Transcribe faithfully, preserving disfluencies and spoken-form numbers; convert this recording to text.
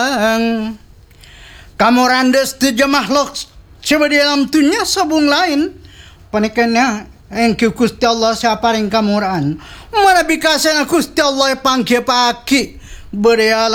Kamu randes tujuh makhluk coba di alam dunia sabung lain panikanya engkau Gusti Allah siapa yang kamuran mana bikasan Gusti Allah panggil pagi beriala